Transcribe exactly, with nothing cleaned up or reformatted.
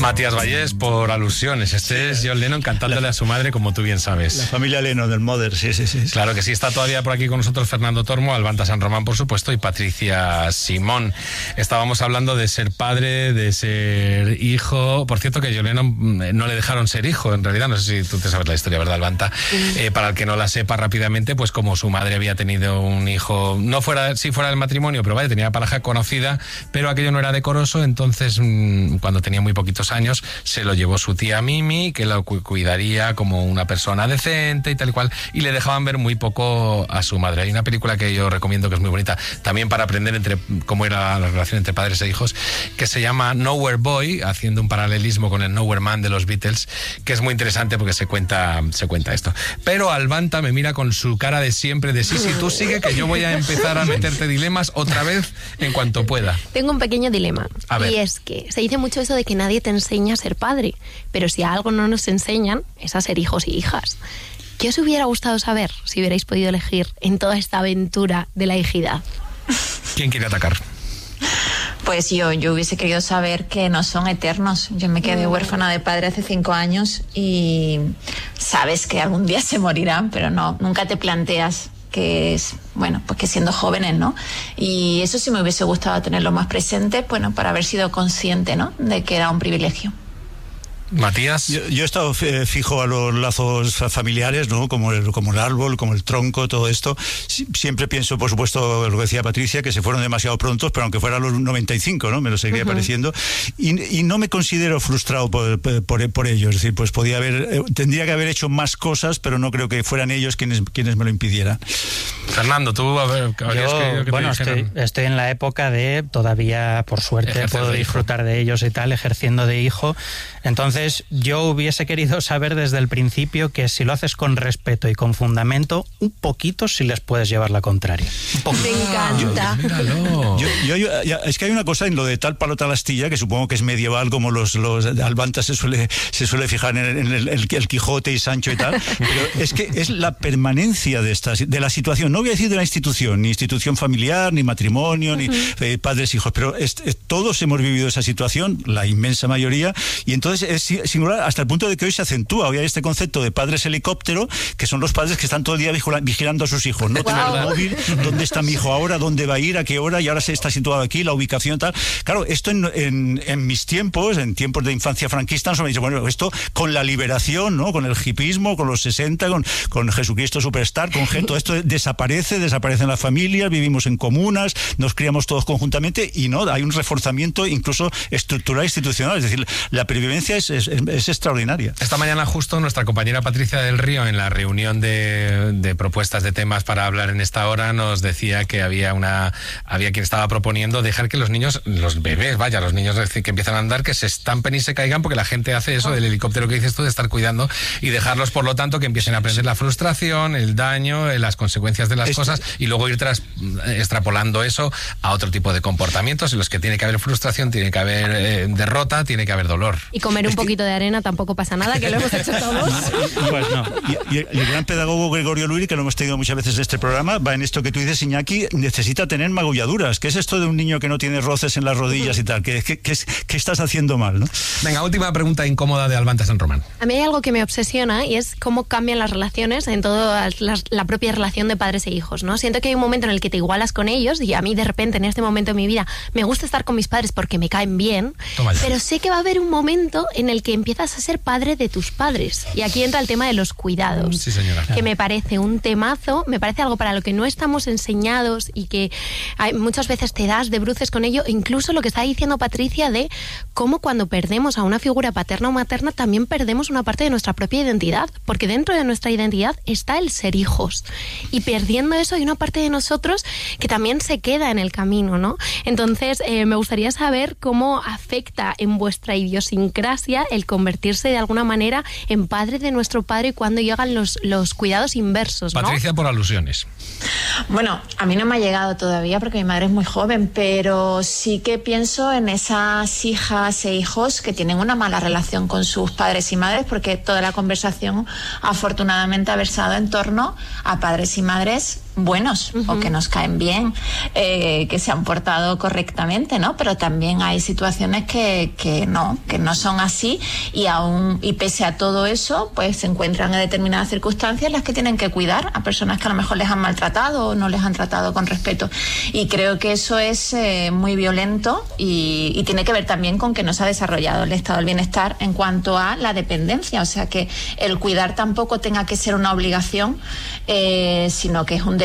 Matías Vallés, por alusiones. Este es John Lennon cantándole la, a su madre, como tú bien sabes. La familia Lennon del Mother, sí, sí, sí. Claro que sí. Está todavía por aquí con nosotros Fernando Tormo, Albanta San Román, por supuesto, y Patricia Simón. Estábamos hablando de ser padre, de ser hijo. Por cierto, que John Lennon no le dejaron ser hijo, en realidad. No sé si tú te sabes la historia, ¿verdad, Albanta? Sí. Eh, para el que no la sepa rápidamente, pues como su madre había tenido un hijo, no fuera, sí fuera del matrimonio, pero vaya, tenía pareja conocida, pero aquello no era decoroso, entonces cuando tenía muy poquitos años se lo llevó su tía Mimi, que lo cu- cuidaría como una persona decente y tal y cual, y le dejaban ver muy poco a su madre. Hay una película que yo recomiendo que es muy bonita, también para aprender entre cómo era la relación entre padres e hijos, que se llama Nowhere Boy, haciendo un paralelismo con el Nowhere Man de los Beatles, que es muy interesante porque se cuenta, se cuenta esto. Pero Albanta me mira con su cara de siempre, de sí, sí, tú sigue, que yo voy a empezar a meterte dilemas otra vez en cuanto pueda. Tengo un pequeño dilema, y es que se dice mucho eso de que nadie te enseña a ser padre, pero si a algo no nos enseñan es a ser hijos y hijas. ¿Qué os hubiera gustado saber si hubierais podido elegir en toda esta aventura de la hijidad? ¿Quién quiere atacar? Pues yo, yo hubiese querido saber que no son eternos. Yo me quedé huérfana de padre hace cinco años y sabes que algún día se morirán, pero no, nunca te planteas que es, bueno, pues que siendo jóvenes, ¿no? Y eso sí me hubiese gustado tenerlo más presente, bueno, para haber sido consciente, ¿no?, de que era un privilegio. Matías. Yo, yo he estado fijo a los lazos familiares, ¿no? Como el, como el árbol, como el tronco, todo esto. Siempre pienso, por supuesto, lo que decía Patricia, que se fueron demasiado prontos, pero aunque fueran los noventa y cinco, ¿no? Me lo seguiría uh-huh. pareciendo. Y, y no me considero frustrado por, por, por ello. Es decir, pues podía haber, tendría que haber hecho más cosas, pero no creo que fueran ellos quienes, quienes me lo impidieran. Fernando, tú, a ver, yo, que, que bueno, estoy, estoy en la época de todavía, por suerte, Ejercer puedo de disfrutar hijo. de ellos y tal, ejerciendo de hijo. Entonces, yo hubiese querido saber desde el principio que si lo haces con respeto y con fundamento, un poquito si les puedes llevar la contraria. Me encanta. Yo, yo, yo, ya, es que hay una cosa en lo de tal palo tal astilla, que supongo que es medieval, como los, los Albantas se suele, se suele fijar en, el, en el, el, el Quijote y Sancho y tal, pero es que es la permanencia de, esta, de la situación. No voy a decir de la institución, ni institución familiar, ni matrimonio, uh-huh. ni eh, padres, hijos, pero es, es, todos hemos vivido esa situación, la inmensa mayoría, y entonces es singular hasta el punto de que hoy se acentúa. Hoy hay este concepto de padres helicóptero, que son los padres que están todo el día vigilando a sus hijos. No wow. tener el móvil, dónde está mi hijo ahora, dónde va a ir, a qué hora, y ahora se está situado aquí, la ubicación tal. Claro, esto en, en, en mis tiempos, en tiempos de infancia franquista, nos han dicho, bueno, esto con la liberación, ¿no? Con el hipismo, con los sesenta, con, con Jesucristo Superstar, con gente, todo esto desaparece, desaparecen las familias, vivimos en comunas, nos criamos todos conjuntamente, y no, hay un reforzamiento incluso estructural e institucional. Es decir, la pervivencia es, es, es extraordinaria. Esta mañana justo nuestra compañera Patricia del Río, en la reunión de, de propuestas de temas para hablar en esta hora, nos decía que había una había quien estaba proponiendo dejar que los niños, los bebés, vaya, los niños que empiezan a andar, que se estampen y se caigan, porque la gente hace eso del helicóptero que dices tú, de estar cuidando, y dejarlos, por lo tanto, que empiecen a aprender la frustración, el daño, las consecuencias de las Esto. cosas, y luego ir tras, extrapolando eso a otro tipo de comportamientos en los que tiene que haber frustración, tiene que haber eh, derrota, tiene que haber dolor. Y comer un es poquito que... de arena tampoco pasa nada, que lo hemos hecho todos. Pues no. Y, y el gran pedagogo Gregorio Luiri, que lo hemos tenido muchas veces en este programa, va en esto que tú dices, Iñaki, necesita tener magulladuras. ¿Qué es esto de un niño que no tiene roces en las rodillas y tal? ¿Qué, qué, qué, qué estás haciendo mal, no? Venga, última pregunta incómoda de Albanta San Román. A mí hay algo que me obsesiona, y es cómo cambian las relaciones en toda la, la propia relación de padres e hijos, ¿no? Siento que hay un momento en el que te igualas con ellos, y a mí de repente en este momento de mi vida me gusta estar con mis padres porque me caen bien, pero sé que va a haber un momento en el que empiezas a ser padre de tus padres, y aquí entra el tema de los cuidados, sí, señora. Que me parece un temazo, me parece algo para lo que no estamos enseñados y que hay, muchas veces te das de bruces con ello. Incluso lo que está diciendo Patricia de cómo cuando perdemos a una figura paterna o materna también perdemos una parte de nuestra propia identidad, porque dentro de nuestra identidad está el ser hijos, y perdiendo eso hay una parte de nosotros que también se queda en el camino, ¿no? Entonces eh, me gustaría saber cómo afecta en vuestra idiosincrasia el convertirse de alguna manera en padre de nuestro padre, y cuando llegan los, los cuidados inversos, ¿no? Patricia, por alusiones. Bueno, a mí no me ha llegado todavía porque mi madre es muy joven, pero sí que pienso en esas hijas e hijos que tienen una mala relación con sus padres y madres, porque toda la conversación afortunadamente ha versado en torno a padres y madres buenos uh-huh. o que nos caen bien, eh, que se han portado correctamente, ¿no? Pero también hay situaciones que, que no, que no son así y aún y pese a todo eso, pues se encuentran en determinadas circunstancias en las que tienen que cuidar a personas que a lo mejor les han maltratado o no les han tratado con respeto. Y creo que eso es eh, muy violento y, y tiene que ver también con que no se ha desarrollado el estado del bienestar en cuanto a la dependencia, o sea que el cuidar tampoco tenga que ser una obligación, eh, sino que es un